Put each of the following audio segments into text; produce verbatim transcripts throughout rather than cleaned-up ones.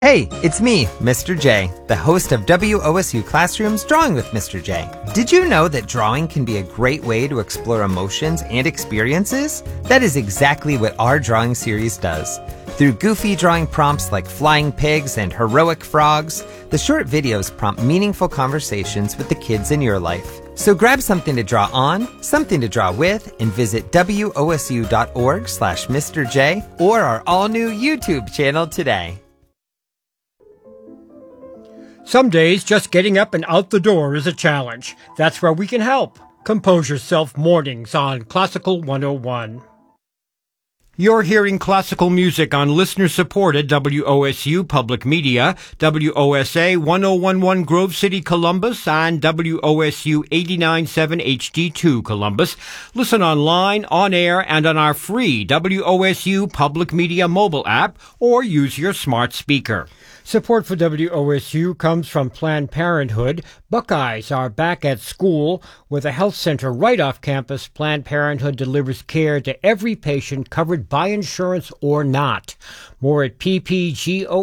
Hey, it's me, Mister J, the host of W O S U Classroom's Drawing with Mister J. Did you know that drawing can be a great way to explore emotions and experiences? That is exactly what our drawing series does. Through goofy drawing prompts like flying pigs and heroic frogs, the short videos prompt meaningful conversations with the kids in your life. So grab something to draw on, something to draw with, and visit W O S U dot org slash Mister J or our all-new YouTube channel today. Some days, just getting up and out the door is a challenge. That's where we can help. Compose Yourself Mornings on Classical one oh one. You're hearing classical music on listener-supported W O S U Public Media, W O S A one oh one point one Grove City, Columbus, and W O S U eighty-nine point seven H D two Columbus. Listen online, on air, and on our free W O S U Public Media mobile app, or use your smart speaker. Support for W O S U comes from Planned Parenthood. Buckeyes are back at school. With a health center right off campus, Planned Parenthood delivers care to every patient covered by insurance or not. More at p p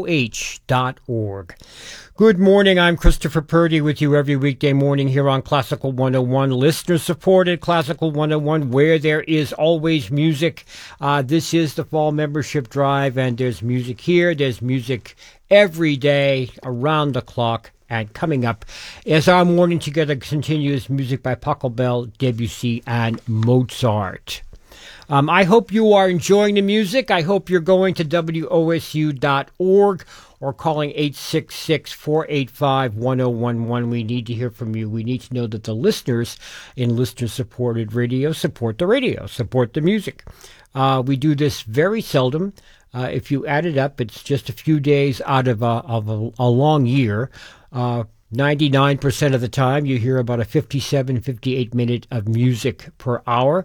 goh dot org. Good morning. I'm Christopher Purdy with you every weekday morning here on Classical one oh one, listener-supported Classical one oh one, where there is always music. Uh, this is the fall membership drive, and there's music here. There's music every day, around the clock. And coming up, as our morning together continues, music by Pachelbel, Debussy, and Mozart. Um, I hope you are enjoying the music. I hope you're going to W O S U dot org or calling eight six six, four eight five, one oh one one. We need to hear from you. We need to know that the listeners in listener-supported radio support the radio, support the music. Uh, we do this very seldom. Uh, if you add it up, it's just a few days out of a, of a, a long year. Uh, ninety-nine percent of the time, you hear about a fifty-seven, fifty-eight minute of music per hour.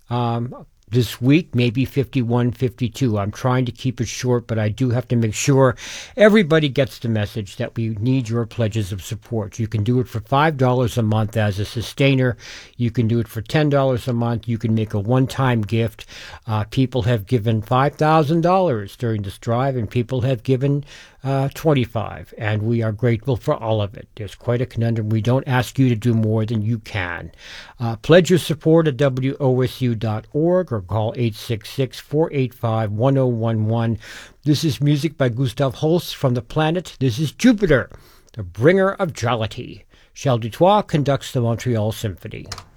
Um, This week, maybe fifty-one, fifty-two. I'm trying to keep it short, but I do have to make sure everybody gets the message that we need your pledges of support. You can do it for five dollars a month as a sustainer. You can do it for ten dollars a month. You can make a one-time gift. Uh, people have given five thousand dollars during this drive, and people have given uh, twenty-five dollars, and we are grateful for all of it. There's quite a conundrum. We don't ask you to do more than you can. Uh, pledge your support at W O S U dot org or call eight six six, four eight five, one oh one one. This is music by Gustav Holst from The Planet. This is Jupiter, the bringer of jollity. Charles Dutoit conducts the Montreal Symphony.